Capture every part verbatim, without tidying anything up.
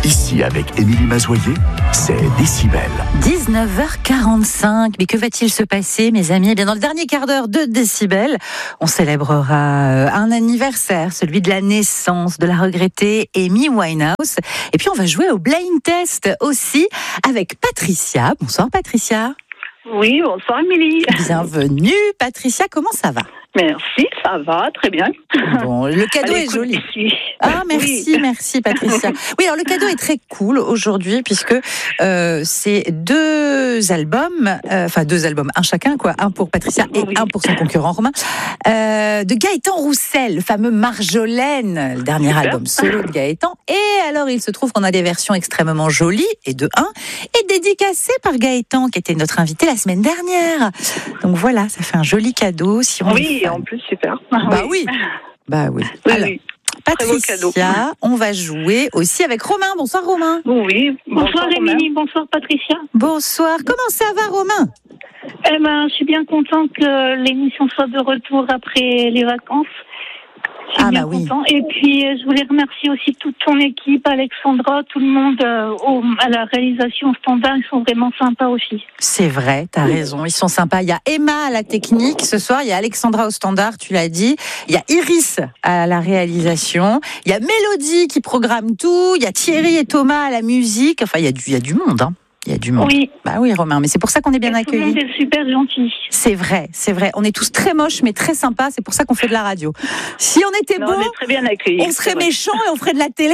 Ici, avec Émilie Mazoyer, c'est Décibel. dix-neuf heures quarante-cinq. Mais que va-t-il se passer, mes amis? Eh bien, dans le dernier quart d'heure de Décibel, on célébrera un anniversaire, celui de la naissance de la regrettée Amy Winehouse. Et puis, on va jouer au blind test aussi avec Patricia. Bonsoir, Patricia. Oui, bonsoir Émilie. Bienvenue, Patricia. Comment ça va? Merci, ça va, très bien. Bon, le cadeau est joli. Ici. Ah, merci, oui. merci Patricia. Oui, alors le cadeau est très cool aujourd'hui puisque euh, c'est deux albums, euh, enfin deux albums, un chacun, quoi, un pour Patricia et oui. un pour son concurrent Romain, euh, de Gaëtan Roussel, le fameux Marjolaine, le dernier Super. album solo de Gaëtan. Et alors, il se trouve qu'on a des versions extrêmement jolies, et de un, et dédicacées par Gaëtan, qui était notre invité la semaine dernière. Donc voilà, ça fait un joli cadeau si on Oui, en plus, super. Bah oui. oui. Bah oui. oui Alors, oui. Patricia, on va jouer aussi avec Romain. Bonsoir Romain. Oui. Bonsoir, bonsoir Émilie, bonsoir Patricia. Bonsoir. Comment ça va Romain? Eh ben, je suis bien contente que l'émission soit de retour après les vacances. Je suis ah bien bah oui. content. Et puis, je voulais remercier aussi toute ton équipe, Alexandra, tout le monde euh, au, à la réalisation standard. Ils sont vraiment sympas aussi. C'est vrai, t'as raison. Ils sont sympas. Il y a Emma à la technique ce soir. Il y a Alexandra au standard, tu l'as dit. Il y a Iris à la réalisation. Il y a Mélodie qui programme tout. Il y a Thierry et Thomas à la musique. Enfin, il y a du, il y a du monde, hein. Il y a du monde. Oui. Bah oui, Romain, mais c'est pour ça qu'on est bien accueillis. Tout le monde est super gentil. C'est vrai, c'est vrai. On est tous très moches, mais très sympas. C'est pour ça qu'on fait de la radio. Si on était beaux, on est très bien accueillis. On serait méchants et on ferait de la télé.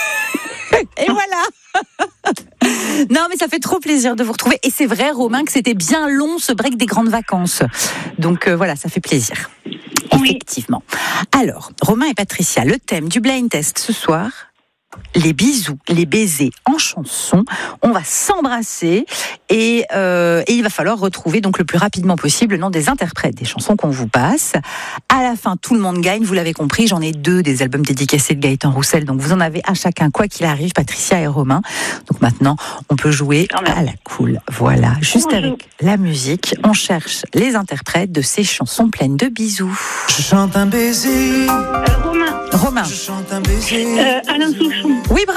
Et voilà. Non, mais ça fait trop plaisir de vous retrouver. Et c'est vrai, Romain, que c'était bien long ce break des grandes vacances. Donc euh, voilà, ça fait plaisir. Oui. Effectivement. Alors, Romain et Patricia, le thème du blind test ce soir. Les bisous, les baisers en chanson. On va s'embrasser et, euh, et il va falloir retrouver donc le plus rapidement possible le nom des interprètes des chansons qu'on vous passe. À la fin, tout le monde gagne. Vous l'avez compris, j'en ai deux des albums dédicacés de Gaëtan Roussel. Donc vous en avez à chacun, quoi qu'il arrive, Patricia et Romain. Donc maintenant, on peut jouer à la cool. Voilà, juste avec la musique, on cherche les interprètes de ces chansons pleines de bisous. Je chante un baiser. Euh, Romain. Romain. Je chante un baiser. Euh, Alain Souchon. Oui, bravo.